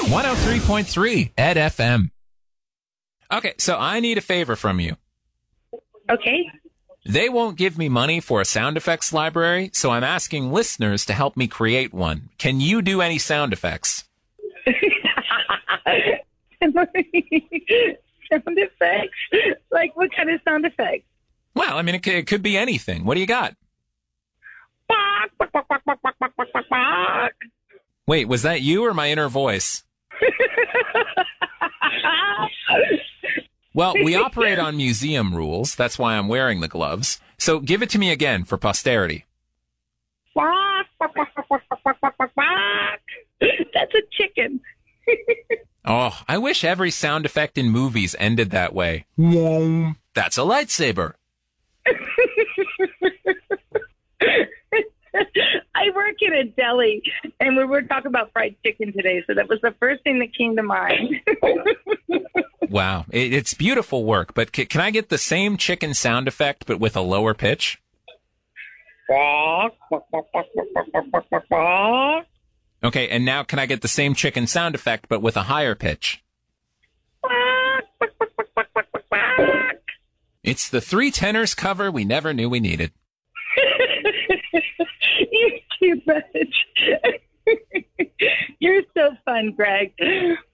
103.3 Ed FM. Okay, so I need a favor from you. Okay. They won't give me money for a sound effects library, so I'm asking listeners to help me create one. Can you do any sound effects? Sound effects? Like what kind of sound effects? Well, I mean, it could be anything. What do you got? Wait, was that you or my inner voice? Well, we operate on museum rules. That's why I'm wearing the gloves. So give it to me again for posterity. That's a chicken. Oh, I wish every sound effect in movies ended that way. That's a lightsaber. I work in a deli, and we were talking about fried chicken today, so that was the first thing that came to mind. Wow, it's beautiful work, but can I get the same chicken sound effect, but with a lower pitch? Okay, and now can I get the same chicken sound effect, but with a higher pitch? It's the three tenors cover we never knew we needed. You're too much. You're so fun, Greg.